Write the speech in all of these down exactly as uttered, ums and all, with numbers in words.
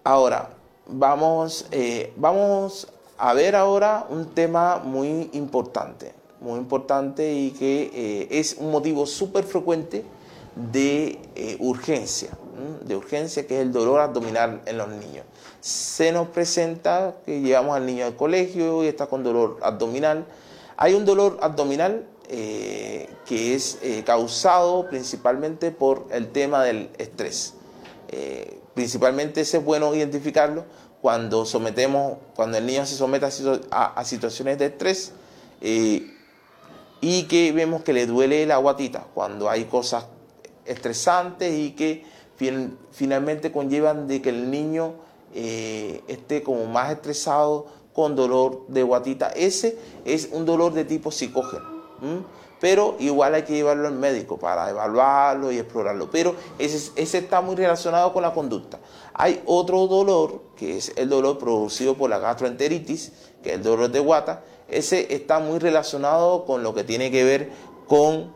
Ahora, vamos, eh, vamos a ver ahora un tema muy importante, muy importante y que eh, es un motivo súper frecuente de eh, urgencia, ¿m? de urgencia, que es el dolor abdominal en los niños. Se nos presenta que llevamos al niño al colegio y está con dolor abdominal. Hay un dolor abdominal eh, que es eh, causado principalmente por el tema del estrés. Eh, principalmente ese es bueno identificarlo cuando sometemos, cuando el niño se somete a, situ a, a situaciones de estrés eh, y que vemos que le duele la guatita cuando hay cosas estresantes y que fin finalmente conllevan de que el niño eh, esté como más estresado con dolor de guatita. Ese es un dolor de tipo psicógeno. ¿Mm? Pero igual hay que llevarlo al médico para evaluarlo y explorarlo. Pero ese, ese está muy relacionado con la conducta. Hay otro dolor, que es el dolor producido por la gastroenteritis, que es el dolor de guata. Ese está muy relacionado con lo que tiene que ver con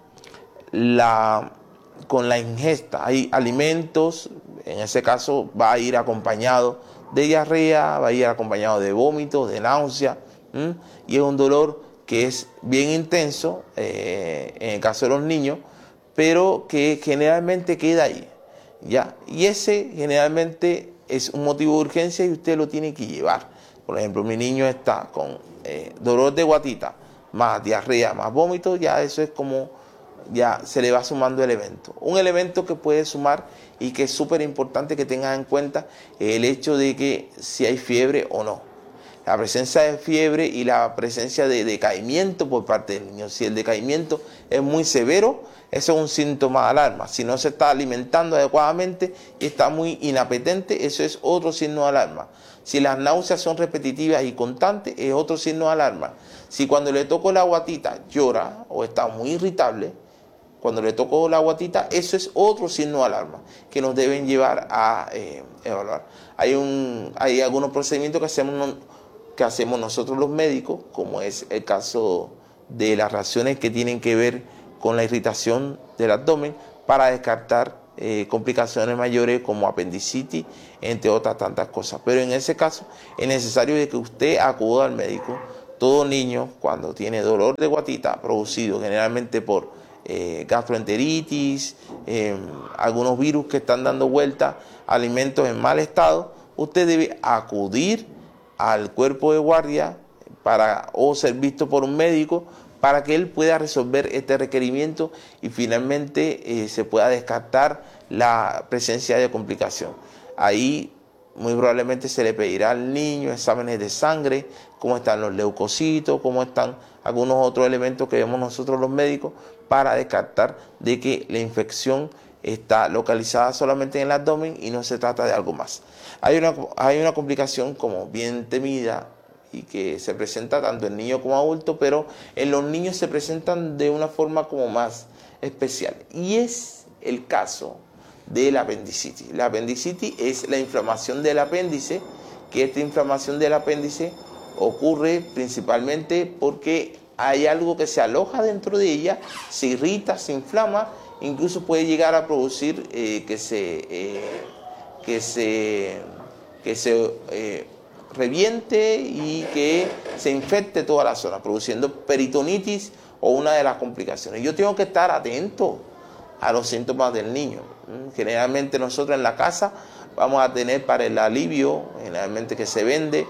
la, con la ingesta. Hay alimentos, en ese caso va a ir acompañado de diarrea, va a ir acompañado de vómitos, de náusea, ¿m? Y es un dolor que es bien intenso eh, en el caso de los niños, pero que generalmente queda ahí, ¿ya? Y ese generalmente es un motivo de urgencia y usted lo tiene que llevar. Por ejemplo, mi niño está con eh, dolor de guatita, más diarrea, más vómito, ya eso es como, ya se le va sumando el evento. Un elemento que puede sumar y que es súper importante que tengan en cuenta es el hecho de que si hay fiebre o no. La presencia de fiebre y la presencia de decaimiento por parte del niño. Si el decaimiento es muy severo, eso es un síntoma de alarma. Si no se está alimentando adecuadamente y está muy inapetente, eso es otro signo de alarma. Si las náuseas son repetitivas y constantes, es otro signo de alarma. Si cuando le toco la guatita llora o está muy irritable, cuando le toco la guatita, eso es otro signo de alarma que nos deben llevar a eh, evaluar. Hay, un, hay algunos procedimientos que hacemos, que hacemos nosotros los médicos, como es el caso de las reacciones que tienen que ver con la irritación del abdomen, para descartar eh, complicaciones mayores como apendicitis, entre otras tantas cosas. Pero en ese caso es necesario de que usted acuda al médico. Todo niño, cuando tiene dolor de guatita producido generalmente por Eh, gastroenteritis, eh, algunos virus que están dando vuelta, alimentos en mal estado, usted debe acudir al cuerpo de guardia para, o ser visto por un médico para que él pueda resolver este requerimiento y finalmente eh, se pueda descartar la presencia de complicación. Ahí muy probablemente se le pedirá al niño exámenes de sangre, cómo están los leucocitos, cómo están algunos otros elementos que vemos nosotros los médicos, para descartar de que la infección está localizada solamente en el abdomen y no se trata de algo más. Hay una, hay una complicación como bien temida y que se presenta tanto en niños como adultos, pero en los niños se presentan de una forma como más especial, y es el caso de la apendicitis. La apendicitis es la inflamación del apéndice, que esta inflamación del apéndice ocurre principalmente porque hay algo que se aloja dentro de ella, se irrita, se inflama, incluso puede llegar a producir eh, que se, eh, que se, que se eh, reviente y que se infecte toda la zona, produciendo peritonitis o una de las complicaciones. Yo tengo que estar atento a los síntomas del niño. Generalmente nosotros en la casa vamos a tener para el alivio, generalmente que se vende,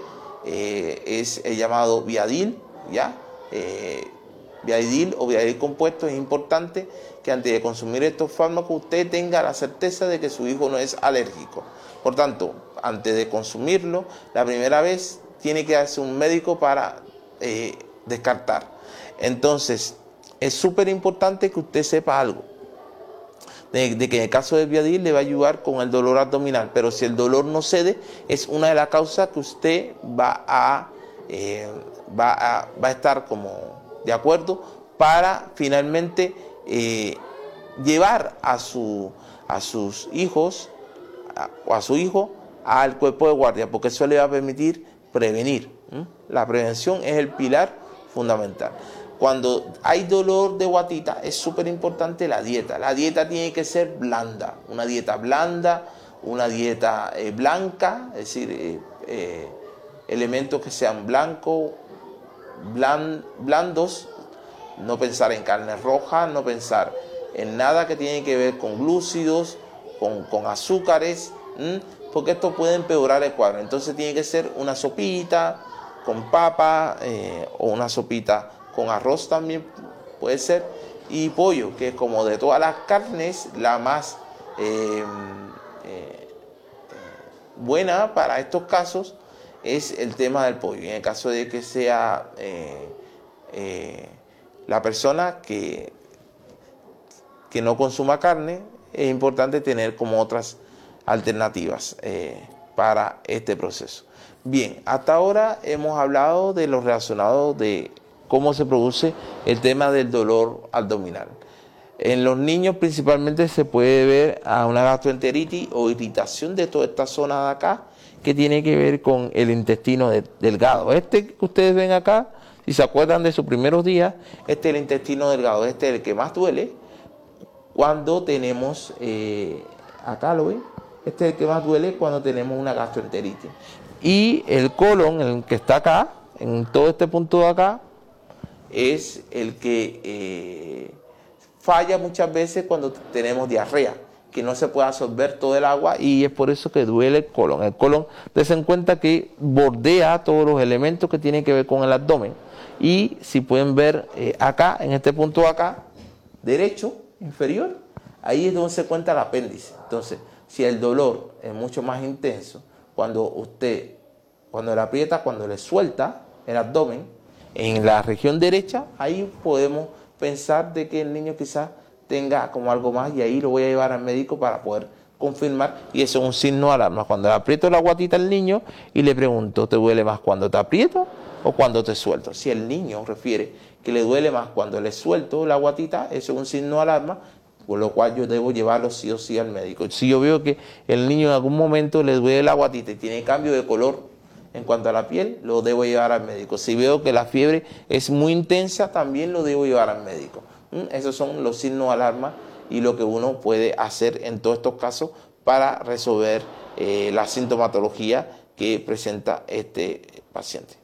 eh, es el llamado Viadil, ¿ya? Eh, Viadil o Viadil compuesto. Es importante que antes de consumir estos fármacos usted tenga la certeza de que su hijo no es alérgico. Por tanto, antes de consumirlo, la primera vez tiene que hacer un médico para eh, descartar. Entonces, es súper importante que usted sepa algo. De, de que en el caso del Viadil le va a ayudar con el dolor abdominal, pero si el dolor no cede, es una de las causas que usted va a, eh, va a, va a estar como de acuerdo para finalmente eh, llevar a, su, a sus hijos a, o a su hijo al cuerpo de guardia, porque eso le va a permitir prevenir. ¿Mm? La prevención es el pilar fundamental. Cuando hay dolor de guatita es súper importante la dieta. La dieta tiene que ser blanda, una dieta blanda, una dieta eh, blanca, es decir, eh, eh, elementos que sean blancos, bland, blandos, no pensar en carne roja, no pensar en nada que tiene que ver con glúcidos, con, con azúcares, ¿m? porque esto puede empeorar el cuadro. Entonces tiene que ser una sopita con papa eh, o una sopita con arroz también puede ser, y pollo, que es como de todas las carnes la más eh, eh, buena para estos casos es el tema del pollo. En el caso de que sea eh, eh, la persona que, que no consuma carne, es importante tener como otras alternativas eh, para este proceso. Bien, hasta ahora hemos hablado de lo relacionado de cómo se produce el tema del dolor abdominal. En los niños principalmente se puede ver a una gastroenteritis o irritación de toda esta zona de acá, que tiene que ver con el intestino de, delgado. Este que ustedes ven acá, si se acuerdan de sus primeros días, este es el intestino delgado, este es el que más duele cuando tenemos, eh, acá lo ven, este es el que más duele cuando tenemos una gastroenteritis. Y el colon, el que está acá, en todo este punto de acá, es el que eh, falla muchas veces cuando tenemos diarrea, que no se puede absorber todo el agua y es por eso que duele el colon. El colon, dense en cuenta que bordea todos los elementos que tienen que ver con el abdomen. Y si pueden ver eh, acá, en este punto de acá, derecho, inferior, ahí es donde se cuenta el apéndice. Entonces, si el dolor es mucho más intenso, cuando usted, cuando le aprieta, cuando le suelta el abdomen, en la región derecha, ahí podemos pensar de que el niño quizás tenga como algo más y ahí lo voy a llevar al médico para poder confirmar, y eso es un signo de alarma. Cuando le aprieto la guatita al niño y le pregunto, ¿te duele más cuando te aprieto o cuando te suelto? Si el niño refiere que le duele más cuando le suelto la guatita, eso es un signo de alarma, por lo cual yo debo llevarlo sí o sí al médico. Si yo veo que el niño en algún momento le duele la guatita y tiene cambio de color en cuanto a la piel, lo debo llevar al médico. Si veo que la fiebre es muy intensa, también lo debo llevar al médico. ¿Mm? Esos son los signos de alarma y lo que uno puede hacer en todos estos casos para resolver eh, la sintomatología que presenta este paciente.